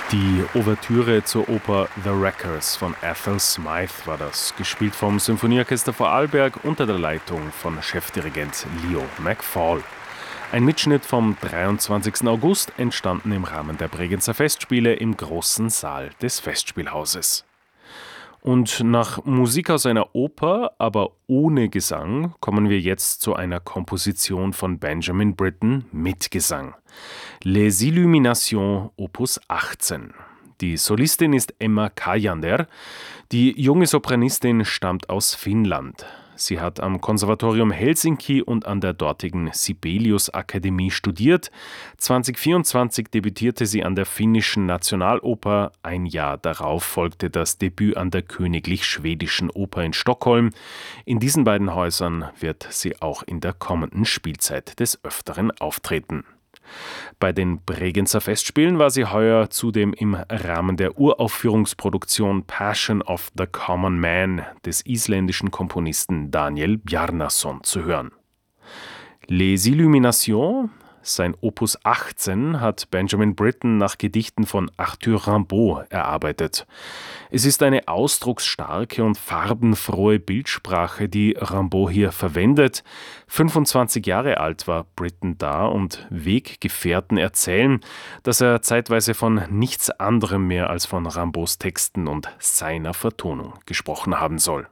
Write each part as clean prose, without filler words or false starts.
Die Ouvertüre zur Oper The Wreckers von Ethel Smythe war das, gespielt vom Symphonieorchester Vorarlberg unter der Leitung von Chefdirigent Leo McFall. Ein Mitschnitt vom 23. August, entstanden im Rahmen der Bregenzer Festspiele im großen Saal des Festspielhauses. Und nach Musik aus einer Oper, aber ohne Gesang, kommen wir jetzt zu einer Komposition von Benjamin Britten mit Gesang. Les Illuminations, Opus 18. Die Solistin ist Emma Kajander. Die junge Sopranistin stammt aus Finnland. Sie hat am Konservatorium Helsinki und an der dortigen Sibelius-Akademie studiert. 2024 debütierte sie an der Finnischen Nationaloper. Ein Jahr darauf folgte das Debüt an der Königlich Schwedischen Oper in Stockholm. In diesen beiden Häusern wird sie auch in der kommenden Spielzeit des Öfteren auftreten. Bei den Bregenzer Festspielen war sie heuer zudem im Rahmen der Uraufführungsproduktion Passion of the Common Man des isländischen Komponisten Daniel Bjarnason zu hören. Les Illuminations, sein Opus 18, hat Benjamin Britten nach Gedichten von Arthur Rimbaud erarbeitet. Es ist eine ausdrucksstarke und farbenfrohe Bildsprache, die Rimbaud hier verwendet. 25 Jahre alt war Britten da und Weggefährten erzählen, dass er zeitweise von nichts anderem mehr als von Rimbauds Texten und seiner Vertonung gesprochen haben soll.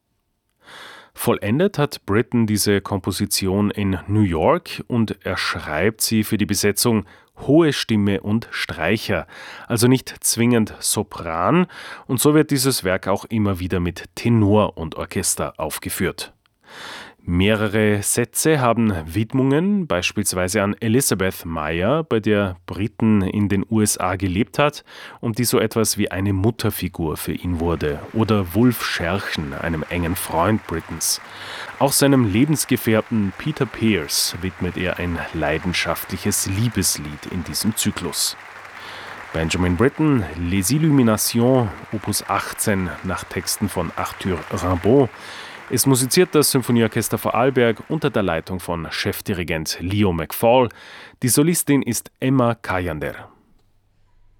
Vollendet hat Britten diese Komposition in New York und er schreibt sie für die Besetzung hohe Stimme und Streicher, also nicht zwingend Sopran, und so wird dieses Werk auch immer wieder mit Tenor und Orchester aufgeführt. Mehrere Sätze haben Widmungen, beispielsweise an Elizabeth Meyer, bei der Britten in den USA gelebt hat und die so etwas wie eine Mutterfigur für ihn wurde, oder Wulf Scherchen, einem engen Freund Brittens. Auch seinem Lebensgefährten Peter Pears widmet er ein leidenschaftliches Liebeslied in diesem Zyklus. Benjamin Britten, Les Illuminations, Opus 18, nach Texten von Arthur Rimbaud. Es musiziert das Symphonieorchester Vorarlberg unter der Leitung von Chefdirigent Leo McFall. Die Solistin ist Emma Kajander.